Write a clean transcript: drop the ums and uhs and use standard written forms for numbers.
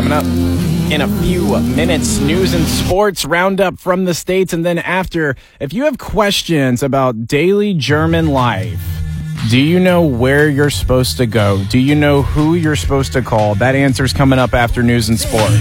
coming up in a few minutes. News and sports roundup from the States. And then after, if you have questions about daily German life, do you know where you're supposed to go? Do you know who you're supposed to call? That answer's coming up after news and sports.